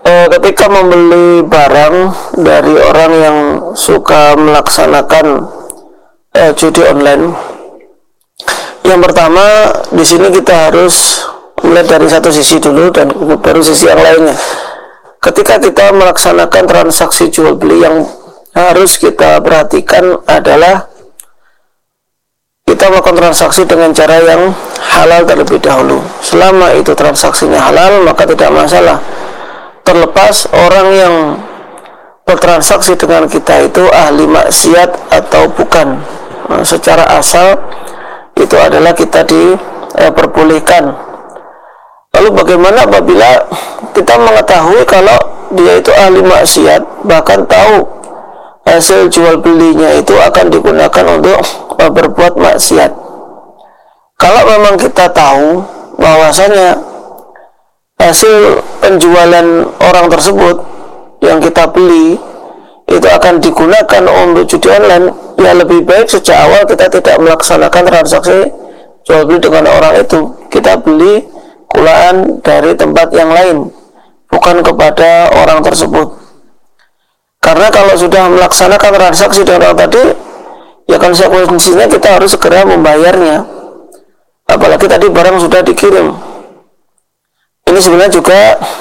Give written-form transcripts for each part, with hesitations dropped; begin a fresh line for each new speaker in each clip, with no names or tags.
ketika membeli barang dari orang yang suka melaksanakan judi online, yang pertama di sini kita harus melihat dari satu sisi dulu dan baru sisi yang lainnya. Ketika kita melaksanakan transaksi jual beli, yang harus kita perhatikan adalah kita melakukan transaksi dengan cara yang halal terlebih dahulu. Selama itu transaksinya halal, maka tidak masalah. Terlepas orang yang bertransaksi dengan kita itu ahli maksiat atau bukan, secara asal itu adalah kita diperbolehkan. Lalu bagaimana apabila kita mengetahui kalau dia itu ahli maksiat, bahkan tahu hasil jual belinya itu akan digunakan untuk berbuat maksiat? Kalau memang kita tahu bahwasanya hasil penjualan orang tersebut yang kita beli itu akan digunakan untuk judi online, ya lebih baik sejak awal kita tidak melaksanakan transaksi jual beli dengan orang itu. Kita beli kulaan dari tempat yang lain, bukan kepada orang tersebut. Karena kalau sudah melaksanakan transaksi dengan orang tadi, ya konsekuensinya kita harus segera membayarnya. Apalagi tadi barang sudah dikirim. Ini sebenarnya juga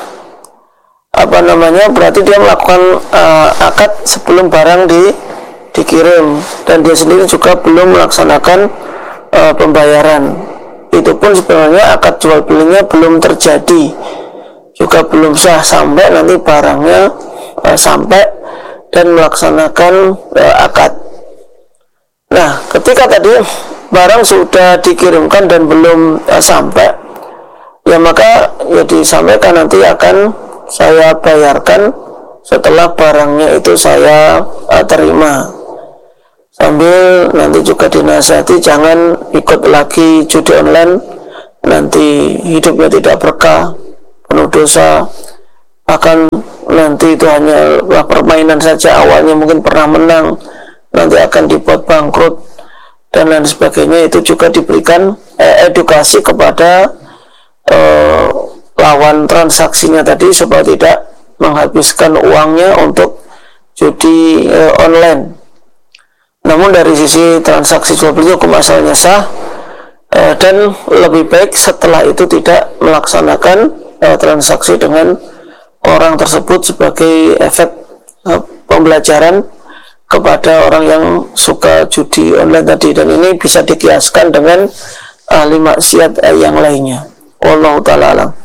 berarti dia melakukan akad sebelum barang dikirim, dan dia sendiri juga belum melaksanakan pembayaran. Itu pun sebenarnya akad jual belinya belum terjadi, juga belum sah sampai nanti barangnya sampai dan melaksanakan akad. Nah, ketika tadi barang sudah dikirimkan dan belum sampai, ya maka ya disampaikan nanti akan saya bayarkan setelah barangnya itu saya terima. Sambil nanti juga dinasihati jangan ikut lagi judi online, nanti hidupnya tidak berkah, penuh dosa, akan nanti itu hanya permainan saja. Awalnya mungkin pernah menang, nanti akan dibuat bangkrut dan lain sebagainya. Itu juga diberikan edukasi kepada lawan transaksinya tadi supaya tidak menghabiskan uangnya untuk judi online. Namun dari sisi transaksi jual beli hukum asalnya sah, dan lebih baik setelah itu tidak melaksanakan transaksi dengan orang tersebut sebagai efek pembelajaran kepada orang yang suka judi online tadi. Dan ini bisa dikiaskan dengan ahli maksiat yang lainnya. Wallahu ta'ala alam.